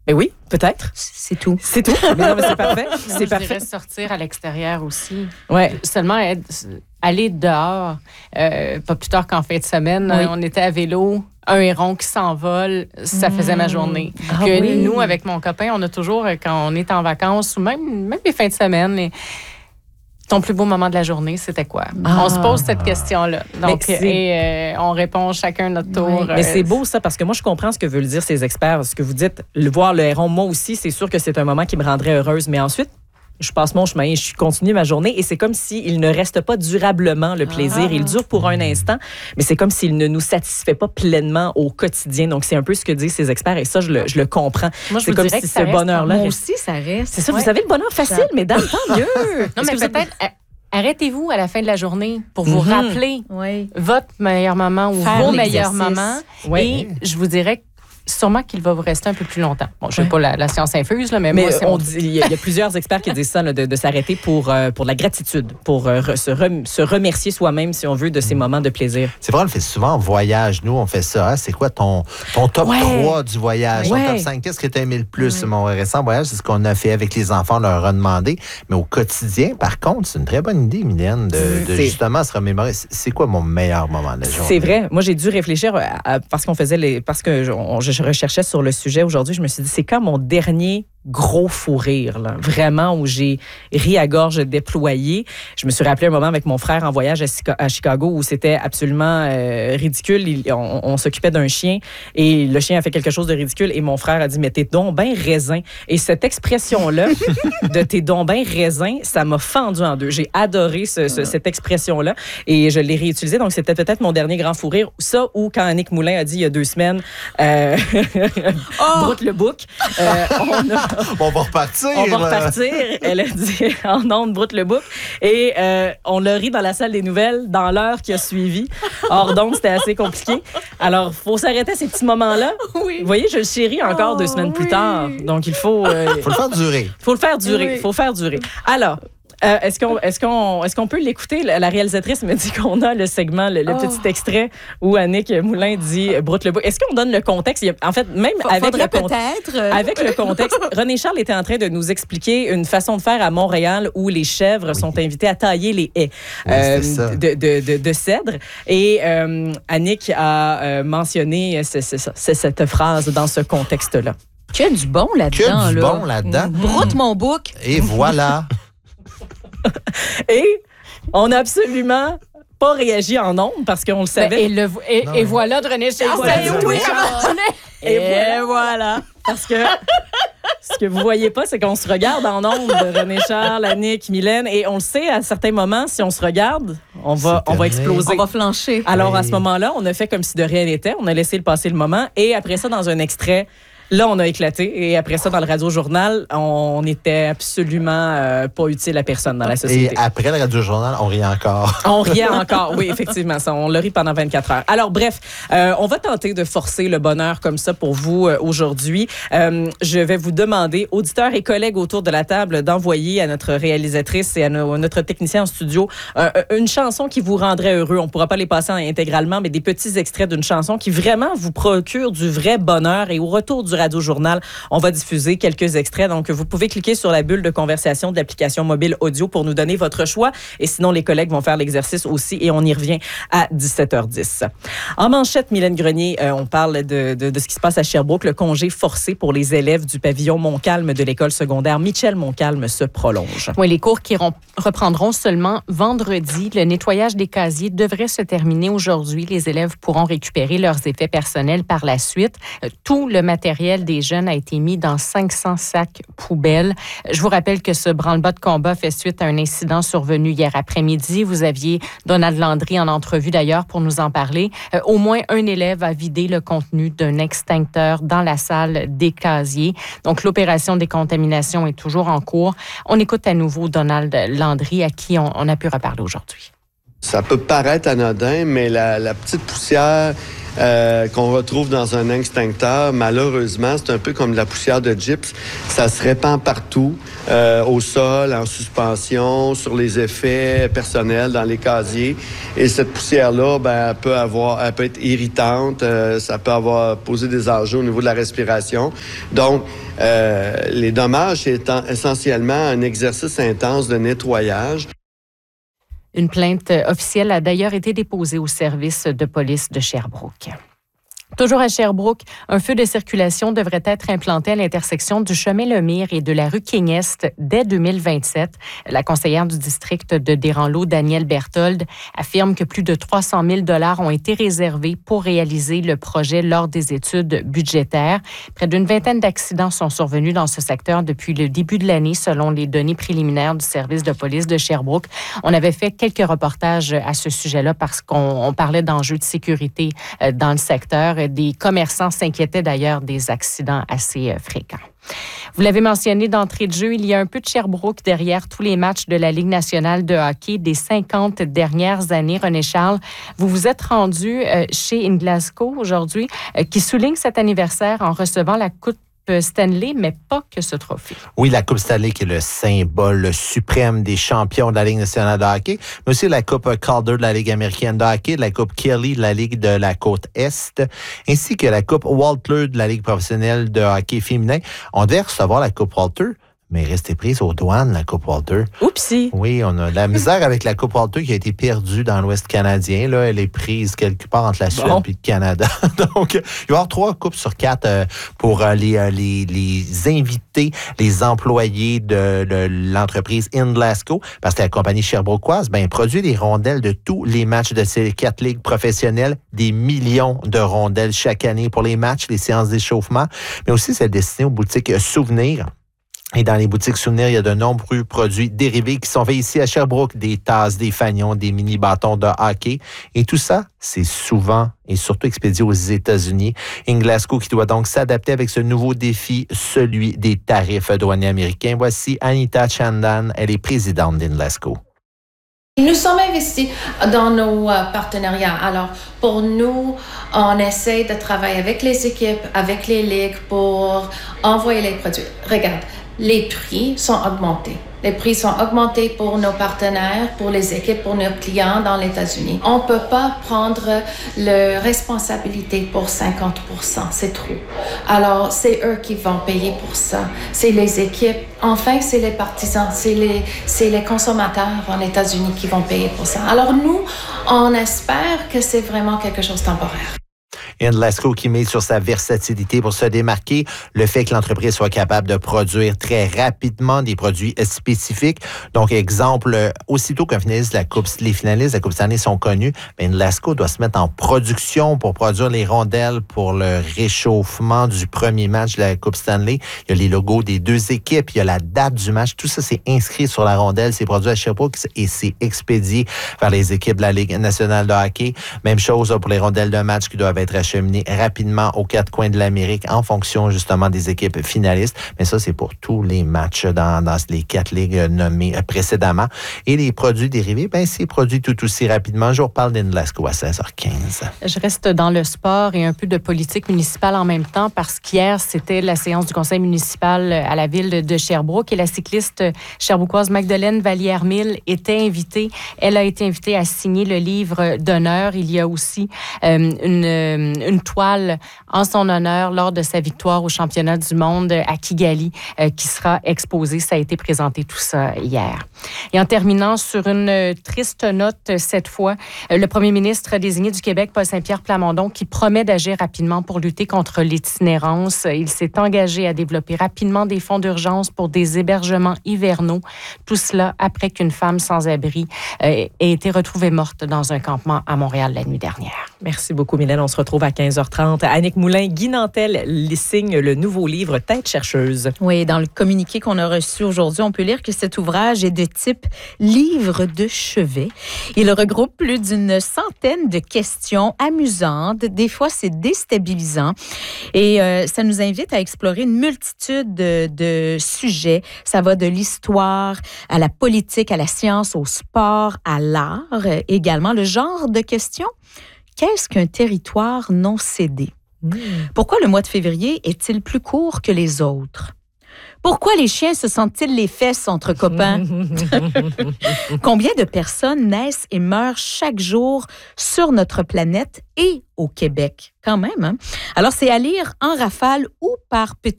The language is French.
Ben oui, peut-être. C'est tout. C'est tout. Mais non, mais c'est parfait. Je dirais sortir à l'extérieur aussi. Ouais. Seulement aller dehors. Pas plus tard qu'en fin de semaine, Oui. on était à vélo. Un héron qui s'envole, ça faisait ma journée. Nous, avec mon copain, on a toujours, quand on est en vacances, ou même les fins de semaine, ton plus beau moment de la journée, c'était quoi? On se pose cette question-là. Donc, on répond chacun notre tour. Mais c'est beau ça, parce que moi, je comprends ce que veulent dire ces experts. Ce que vous dites, voir le héron, moi aussi, c'est sûr que c'est un moment qui me rendrait heureuse. Mais ensuite, je passe mon chemin, je continue ma journée et c'est comme s'il ne reste pas durablement le plaisir. Il dure pour un instant, mais c'est comme s'il ne nous satisfait pas pleinement au quotidien. Donc, c'est un peu ce que disent ces experts et ça, je le comprends. Moi, je c'est vous comme dirais si que ça ce bonheur-là... Moi aussi, ça reste. C'est ça, vous avez le bonheur facile, mesdames, tant mieux. Non, mais peut-être... Arrêtez-vous à la fin de la journée pour vous rappeler votre meilleur moment ou vos meilleurs moments. Et je vous dirais que sûrement qu'il va vous rester un peu plus longtemps. Bon, je ne sais pas la science infuse, là, mais moi, c'est il y a plusieurs experts qui disent ça, là, de s'arrêter pour la gratitude, pour se remercier soi-même, si on veut, de ces moments de plaisir. C'est vrai, on le fait souvent en voyage. Nous, on fait ça. Hein? C'est quoi ton top 3 du voyage? Ton top 5? Qu'est-ce que tu as aimé le plus? Mon récent voyage, c'est ce qu'on a fait avec les enfants. On leur a demandé. Mais au quotidien, par contre, c'est une très bonne idée, Mylène, de justement se remémorer. C'est quoi mon meilleur moment de la journée? C'est vrai. Moi, j'ai dû réfléchir parce que je recherchais sur le sujet aujourd'hui. Je me suis dit, c'est quand mon dernier gros fou rire, là, vraiment, où j'ai ri à gorge déployée. Je me suis rappelé un moment avec mon frère en voyage à Chicago où c'était absolument ridicule. On s'occupait d'un chien et le chien a fait quelque chose de ridicule et mon frère a dit « Mais t'es donc ben raisin ». Et cette expression-là de « t'es donc ben raisin », ça m'a fendu en deux. J'ai adoré cette expression-là et je l'ai réutilisée. Donc, c'était peut-être mon dernier grand fou rire. Ça ou quand Annick Moulin a dit il y a 2 semaines broute le bouc. On va repartir. Elle a dit en ondes, broute le bouc. Et on l'a ri dans la salle des nouvelles dans l'heure qui a suivi. Hors d'onde, c'était assez compliqué. Alors, il faut s'arrêter à ces petits moments-là. Oui. Vous voyez, je le chéris encore 2 semaines plus tard. Donc, il faut... faut le faire durer. Faut le faire durer. Faut faire durer. Alors... Est-ce qu'on peut l'écouter? La réalisatrice me dit qu'on a le segment, le petit extrait où Annick Moulin dit « broute le bouc ». Est-ce qu'on donne le contexte? En fait, même avec le contexte, René Charles était en train de nous expliquer une façon de faire à Montréal où les chèvres sont invitées à tailler les haies de cèdre. Et Annick a mentionné cette phrase dans ce contexte-là. Qu'il y a du bon là-dedans. Broute mon bouc. Et voilà. Et on n'a absolument pas réagi en ondes parce qu'on le savait. Et voilà de René Charles. Et voilà. Parce que ce que vous voyez pas, c'est qu'on se regarde en ondes de René Charles, Annick, Mylène, et on le sait, à certains moments, si on se regarde, on va exploser. On va flancher. Alors, à ce moment-là, on a fait comme si de rien n'était. On a laissé passer le moment. Et après ça, dans un extrait... Là, on a éclaté. Et après ça, dans le Radio-Journal, on n'était absolument pas utile à personne dans la société. Et après le Radio-Journal, on riait encore. On riait encore, oui, effectivement. Ça, on le rit pendant 24 heures. Alors, bref, on va tenter de forcer le bonheur comme ça pour vous aujourd'hui. Je vais vous demander, auditeurs et collègues autour de la table, d'envoyer à notre réalisatrice et à notre technicien en studio une chanson qui vous rendrait heureux. On ne pourra pas les passer intégralement, mais des petits extraits d'une chanson qui vraiment vous procure du vrai bonheur. Et au retour du Radio-Journal, on va diffuser quelques extraits. Donc, vous pouvez cliquer sur la bulle de conversation de l'application mobile audio pour nous donner votre choix. Et sinon, les collègues vont faire l'exercice aussi et on y revient à 17h10. En manchette, Mylène Grenier, on parle de ce qui se passe à Sherbrooke. Le congé forcé pour les élèves du pavillon Montcalm de l'école secondaire Michel Montcalm se prolonge. Oui, les cours qui reprendront seulement vendredi. Le nettoyage des casiers devrait se terminer aujourd'hui. Les élèves pourront récupérer leurs effets personnels par la suite. Tout le matériel des jeunes a été mis dans 500 sacs poubelles. Je vous rappelle que ce branle-bas de combat fait suite à un incident survenu hier après-midi. Vous aviez Donald Landry en entrevue d'ailleurs pour nous en parler. Au moins un élève a vidé le contenu d'un extincteur dans la salle des casiers. Donc l'opération décontamination est toujours en cours. On écoute à nouveau Donald Landry à qui on a pu reparler aujourd'hui. Ça peut paraître anodin, mais la petite poussière qu'on retrouve dans un extincteur, malheureusement, c'est un peu comme de la poussière de gypse. Ça se répand partout, au sol, en suspension, sur les effets personnels, dans les casiers. Et cette poussière-là, elle peut être irritante, ça peut poser des enjeux au niveau de la respiration. Donc, les dommages étant essentiellement un exercice intense de nettoyage. Une plainte officielle a d'ailleurs été déposée au service de police de Sherbrooke. Toujours à Sherbrooke, un feu de circulation devrait être implanté à l'intersection du chemin Lemire et de la rue King-Est dès 2027. La conseillère du district de Desranleau, Danielle Berthold, affirme que plus de 300 000 $ ont été réservés pour réaliser le projet lors des études budgétaires. Près d'une vingtaine d'accidents sont survenus dans ce secteur depuis le début de l'année, selon les données préliminaires du service de police de Sherbrooke. On avait fait quelques reportages à ce sujet-là parce qu'on parlait d'enjeux de sécurité dans le secteur. Des commerçants s'inquiétaient d'ailleurs des accidents assez fréquents. Vous l'avez mentionné d'entrée de jeu, il y a un peu de Sherbrooke derrière tous les matchs de la Ligue nationale de hockey des 50 dernières années. René Charles, vous vous êtes rendu chez Inglasco aujourd'hui, qui souligne cet anniversaire en recevant la Coupe Stanley, mais pas que ce trophée. Oui, la Coupe Stanley qui est le symbole suprême des champions de la Ligue nationale de hockey, mais aussi la Coupe Calder de la Ligue américaine de hockey, la Coupe Kelly de la Ligue de la Côte-Est, ainsi que la Coupe Walter de la Ligue professionnelle de hockey féminin. On devait recevoir la Coupe Walter, mais restée prise aux douanes, la Coupe Walter. Oupsie! Oui, on a de la misère avec la Coupe Walter qui a été perdue dans l'Ouest canadien. Là, elle est prise quelque part entre la Suède et le Canada. Donc, il va y avoir 3 coupes sur 4 pour les invités, les employés de l'entreprise Inglasco, parce que la compagnie sherbrookeoise produit des rondelles de tous les matchs de ces 4 ligues professionnelles, des millions de rondelles chaque année pour les matchs, les séances d'échauffement, mais aussi c'est destiné aux boutiques souvenirs. Et dans les boutiques souvenirs, il y a de nombreux produits dérivés qui sont faits ici à Sherbrooke, des tasses, des fanions, des mini-bâtons de hockey. Et tout ça, c'est souvent et surtout expédié aux États-Unis. Inglasco qui doit donc s'adapter avec ce nouveau défi, celui des tarifs douaniers américains. Voici Anita Chandan, elle est présidente d'Inglasco. Nous sommes investis dans nos partenariats. Alors, pour nous, on essaie de travailler avec les équipes, avec les ligues pour envoyer les produits. Regarde, les prix sont augmentés. Les prix sont augmentés pour nos partenaires, pour les équipes, pour nos clients dans les États-Unis. On ne peut pas prendre la responsabilité pour 50%, c'est trop. Alors, c'est eux qui vont payer pour ça. C'est les équipes. Enfin, c'est les partisans, c'est les consommateurs en États-Unis qui vont payer pour ça. Alors, nous, on espère que c'est vraiment quelque chose de temporaire. Inglasco qui mise sur sa versatilité pour se démarquer, le fait que l'entreprise soit capable de produire très rapidement des produits spécifiques. Donc, exemple, aussitôt qu'un finaliste de la Coupe, les finalistes de la Coupe Stanley sont connus, Inglasco doit se mettre en production pour produire les rondelles pour le réchauffement du premier match de la Coupe Stanley. Il y a les logos des 2 équipes, il y a la date du match. Tout ça, c'est inscrit sur la rondelle, c'est produit à Sherbrooke et c'est expédié vers les équipes de la Ligue nationale de hockey. Même chose pour les rondelles de match qui doivent être acheminées rapidement aux 4 coins de l'Amérique en fonction justement des équipes finalistes. Mais ça, c'est pour tous les matchs dans les 4 ligues nommées précédemment. Et les produits dérivés, c'est produit tout aussi rapidement. Je vous reparle d'Inglasco à 16h15. Je reste dans le sport et un peu de politique municipale en même temps parce qu'hier, c'était la séance du conseil municipal à la ville de Sherbrooke et la cycliste sherbrookeoise Magdeleine Vallière-Mille était invitée. Elle a été invitée à signer le livre d'honneur. Il y a aussi une toile en son honneur lors de sa victoire au championnat du monde à Kigali qui sera exposée. Ça a été présenté tout ça hier. Et en terminant sur une triste note cette fois, le premier ministre désigné du Québec, Paul Saint-Pierre Plamondon, qui promet d'agir rapidement pour lutter contre l'itinérance. Il s'est engagé à développer rapidement des fonds d'urgence pour des hébergements hivernaux. Tout cela après qu'une femme sans-abri ait été retrouvée morte dans un campement à Montréal la nuit dernière. Merci beaucoup, Mylène. On se retrouve retrouve à 15h30. Annick Moulin, Guy Nantel signe le nouveau livre Tête chercheuse. Oui, dans le communiqué qu'on a reçu aujourd'hui, on peut lire que cet ouvrage est de type livre de chevet. Il regroupe plus d'une centaine de questions amusantes. Des fois, c'est déstabilisant. Et ça nous invite à explorer une multitude de sujets. Ça va de l'histoire à la politique, à la science, au sport, à l'art. Également, le genre de questions. Qu'est-ce qu'un territoire non cédé? Pourquoi le mois de février est-il plus court que les autres? Pourquoi les chiens se sentent-ils les fesses entre copains? Combien de personnes naissent et meurent chaque jour sur notre planète et au Québec? Quand même, hein? Alors, c'est à lire en rafale ou par petites